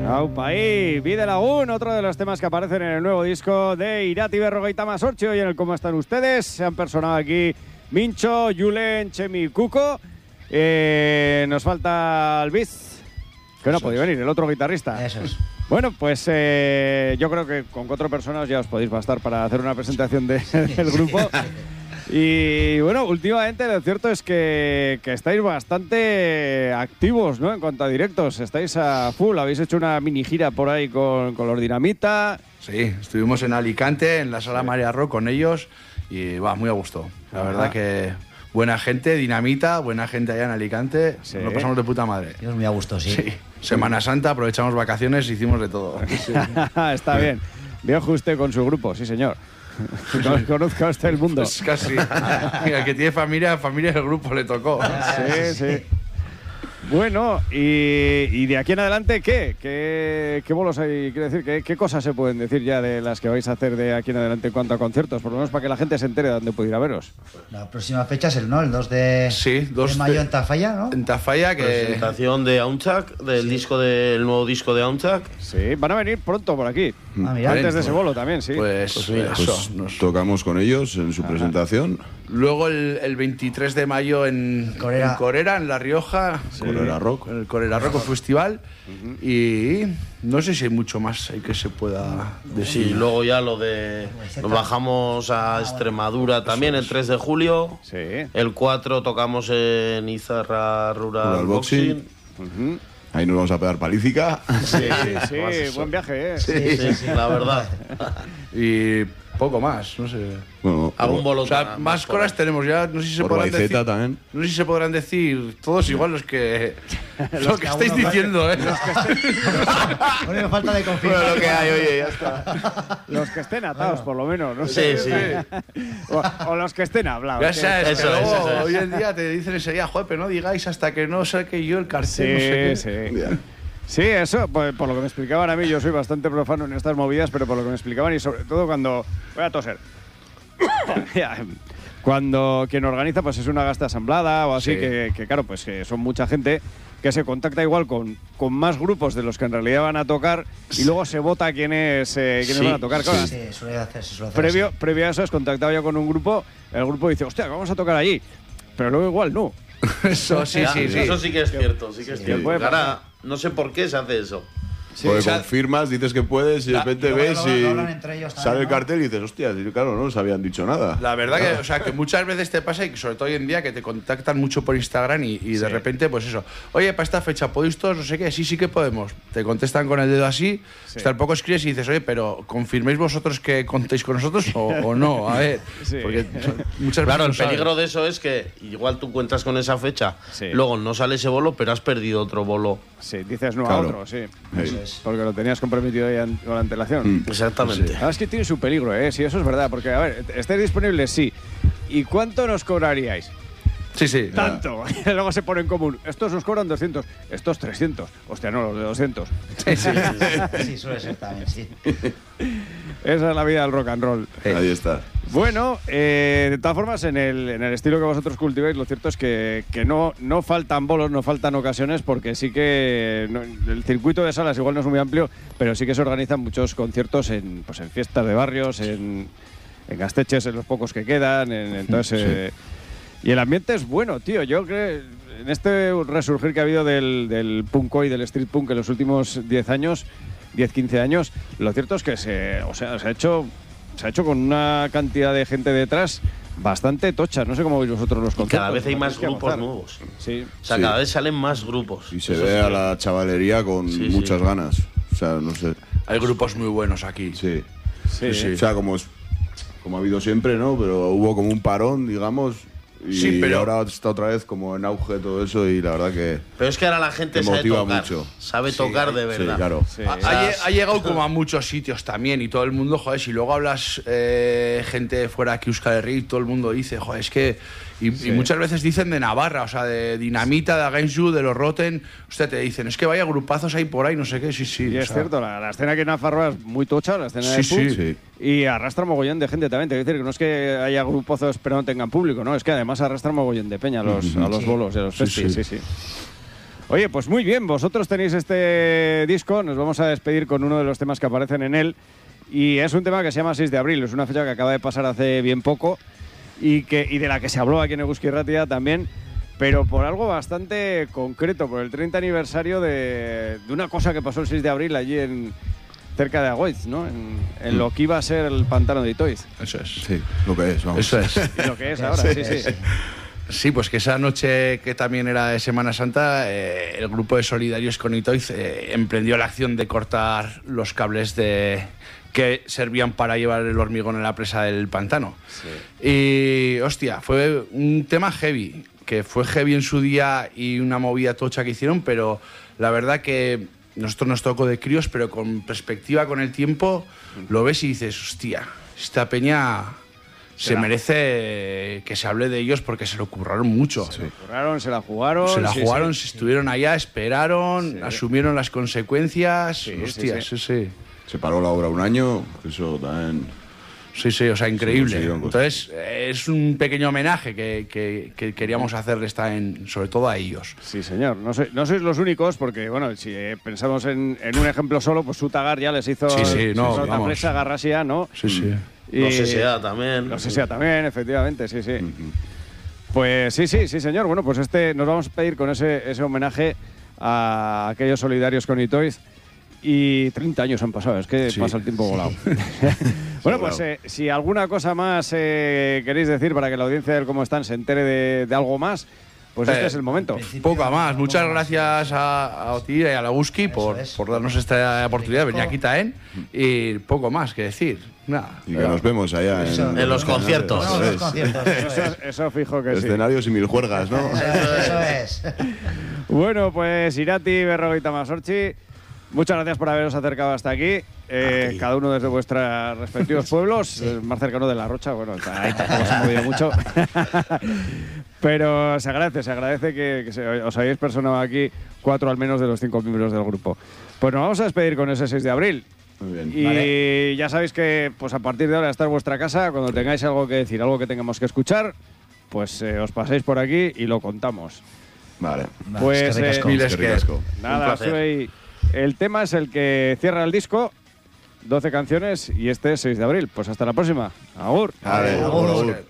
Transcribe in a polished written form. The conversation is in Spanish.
Aupa ahí, Vida Lagoon, otro de los temas que aparecen en el nuevo disco de Irati Berrogeita Masortxo. Y en el ¿Cómo están ustedes? Se han personado aquí Mincho, Julen, Chemi y Cuco. Nos falta Albiz, que no ha podido venir, el otro guitarrista. Eso es. Bueno, pues yo creo que con 4 personas ya os podéis bastar para hacer una presentación del grupo. Y bueno, últimamente lo cierto es que estáis bastante activos, ¿no? En cuanto a directos, estáis a full, habéis hecho una mini gira por ahí con los Dinamita. Sí, estuvimos en Alicante, en la Sala María Rock con ellos y va, muy a gusto. La verdad que buena gente, Dinamita, buena gente allá en Alicante, Sí. Lo pasamos de puta madre. Dios, muy a gusto, sí. Sí, Semana Santa, aprovechamos vacaciones, hicimos de todo. Sí. Está bien, viejo usted con su grupo, sí señor. Conozco hasta el mundo. Pues casi. Mira, que tiene familia del grupo le tocó. Sí, sí. Bueno, y de aquí en adelante, ¿Qué bolos hay? Quiero decir, ¿qué cosas se pueden decir ya de las que vais a hacer de aquí en adelante en cuanto a conciertos? Por lo menos para que la gente se entere de dónde puede ir a veros. La próxima fecha es el 2 de, Sí, 2 de mayo en Tafalla, ¿no? En Tafalla, que Presentación de Aunchak, del nuevo disco de Aunchak. Sí, van a venir pronto por aquí. Ah, mira. Antes de ese bolo también, sí. pues mira, eso. Pues tocamos con ellos en su presentación. Luego el 23 de mayo en Corera, en La Rioja. Corera Rock. En el Corera Rock Festival. Y no sé si hay mucho más ahí que se pueda decir. Sí, luego ya nos bajamos a Extremadura también el 3 de julio. Sí. El 4 tocamos en Izarra Rural Boxing. Ahí nos vamos a pegar palífica. Sí, buen viaje, ¿eh? Sí, la verdad. Y poco más, no sé. Bueno, Algún bolo. O sea, más cosas tenemos ya, no sé si se por podrán Baiceta decir. también. No sé si se podrán decir todos igual los que lo que estáis diciendo, ¿eh? Bueno, me falta de confirmar. lo que hay, oye, ya está. Los que estén atados, por lo menos, ¿no? Sí, sí. O los que estén hablados. Ya sabes, Eso que es, luego, eso es. hoy en día te dicen enseguida, joder, pero no digáis hasta que no saque yo el cartel, no sé Sí, qué. sí. Ya. Sí, eso, por lo que me explicaban a mí, yo soy bastante profano en estas movidas, pero por lo que me explicaban y sobre todo cuando... Voy a toser. Cuando quien organiza pues es una gasta asamblada o así, Sí. que claro, pues que son mucha gente que se contacta igual con más grupos de los que en realidad van a tocar y luego se vota quiénes van a tocar. Claro, Sí, suele hacer así. previo a eso has contactado ya con un grupo, el grupo dice, hostia, vamos a tocar allí, pero luego igual no. Eso, sí, Ya, sí, sí. Eso sí que es cierto, sí que es cierto. puede Ahora, no sé por qué se hace eso. Porque o sea, confirmas, dices que puedes y de repente luego ves lo hablan entre ellos y también, sale el ¿no? cartel y dices, hostia, claro, no nos habían dicho nada. La verdad que, o sea, que muchas veces te pasa y sobre todo hoy en día que te contactan mucho por Instagram y de repente, pues eso, oye, para esta fecha, ¿podéis todos? No sé qué, sí que podemos. Te contestan con el dedo así, hasta el poco escribes y dices, oye, pero ¿confirméis vosotros que contéis con nosotros o no? A ver, Sí. porque muchas Claro, el veces no peligro sabes. de eso es que igual tú cuentas con esa fecha, Sí. luego no sale ese bolo, pero has perdido otro bolo. Sí, dices no a Claro. otro, sí. Eso Porque lo tenías comprometido ya con la antelación. Exactamente. La verdad es que tiene su peligro, ¿eh? Sí, eso es verdad. Porque, a ver, estáis disponibles, sí. ¿Y cuánto nos cobraríais? Sí, sí. Tanto. Y luego se pone en común. Estos nos cobran 200, estos 300. Hostia, no, los de 200. Sí, suele ser también, sí. Esa es la vida del rock and roll. Ahí está. Bueno, de todas formas, en el estilo que vosotros cultiváis, lo cierto es que no faltan bolos, no faltan ocasiones, porque sí que el circuito de salas igual no es muy amplio, pero sí que se organizan muchos conciertos en fiestas de barrios, en Gasteches, en los pocos que quedan, entonces... y el ambiente es bueno, tío. Yo creo en este resurgir que ha habido del punko y del street punk en los últimos 10-15 años, lo cierto es que se ha hecho con una cantidad de gente detrás bastante tocha. No sé cómo veis vosotros los Y conciertos. cada vez hay más Tenéis que grupos gozar. nuevos. Sí. O sea, Sí. cada vez salen más grupos. Y se Eso ve sí. a la chavalería con Sí, muchas sí. ganas. O sea, no sé. Hay grupos muy buenos aquí. Sí. Sí, Sí. O sea, como ha habido siempre, ¿no? Pero hubo como un parón, digamos. Y Sí, pero- ahora está otra vez como en auge todo eso y la verdad que... Pero es que ahora la gente Te sabe motiva tocar. mucho. Sabe tocar de verdad. Sí, claro. Sí. Ha llegado como a muchos sitios también y todo el mundo, joder, si luego hablas gente de fuera aquí, Euskal Herria, todo el mundo dice, joder, es que... Y muchas veces dicen de Navarra, o sea, de Dinamita, de Against You, de los Rotten, usted te dicen, es que vaya grupazos ahí por ahí, no sé qué, sí. Y o es sea, cierto, la escena aquí en Nafarroa es muy tocha, la escena de Sí, punk, sí. y arrastra mogollón de gente también. Te quiero decir que no es que haya grupozos pero no tengan público, no, es que además arrastra mogollón de peña a los bolos y a los festis. Sí. Oye, pues muy bien, vosotros tenéis este disco, nos vamos a despedir con uno de los temas que aparecen en él, y es un tema que se llama 6 de abril, es una fecha que acaba de pasar hace bien poco y de la que se habló aquí en Eguzki Ratia también, pero por algo bastante concreto, por el 30 aniversario de una cosa que pasó el 6 de abril allí cerca de Agoiz, ¿no? En lo que iba a ser el pantano de Itoiz. Eso es. Sí, lo que es, vamos. Eso es. Y lo que es ahora, sí. Sí, pues que esa noche que también era de Semana Santa, el grupo de solidarios con Itoiz emprendió la acción de cortar los cables que servían para llevar el hormigón en la presa del pantano. Sí. Y, hostia, fue un tema heavy, que fue heavy en su día y una movida tocha que hicieron, pero la verdad que nosotros nos tocó de críos, pero con perspectiva, con el tiempo, lo ves y dices, hostia, esta peña se merece que se hable de ellos porque se lo curraron mucho. Se lo curraron, se la jugaron. Se la jugaron, se estuvieron allá, esperaron, asumieron las consecuencias. Hostia, sí. Se paró la obra un año, eso también... Sí, o sea, increíble. Entonces, es un pequeño homenaje que queríamos hacerle sobre todo a ellos. Sí, señor. No sois los únicos, porque, bueno, si pensamos en un ejemplo solo, pues Sutagar ya les hizo otra presa, Garrasia, ¿no? Sí. Y los SEA también. Los SEA también, efectivamente, sí. Pues sí, señor. Bueno, pues nos vamos a pedir con ese homenaje a aquellos solidarios con Itoiz. Y 30 años han pasado, es que pasa el tiempo volado. Bueno, pues si alguna cosa más queréis decir para que la audiencia del Cómo Están se entere de algo más, pues este es el momento. Poco más. Muchas gracias a ti y a la Eguzki por darnos esta oportunidad de venir aquí también. Y poco más que decir. Nada. Y que nos vemos allá en los conciertos. Eso fijo que sí. Escenarios y mil juergas, ¿no? Eso es. Bueno, pues Irati, Berro y Tamasorchi, muchas gracias por haberos acercado hasta aquí. Cada uno desde vuestros respectivos pueblos. El más cercano de La Rocha, bueno, ahí tampoco se ha movido mucho. Pero se agradece que os hayáis personado aquí 4 al menos de los 5 miembros del grupo. Pues nos vamos a despedir con ese 6 de abril. Muy bien. Y ya sabéis que pues a partir de ahora está en vuestra casa. Cuando tengáis algo que decir, algo que tengamos que escuchar, pues os paséis por aquí y lo contamos. Vale. Pues Nada, el tema es el que cierra el disco. 12 canciones y este es 6 de abril. Pues hasta la próxima. Agur. Agur.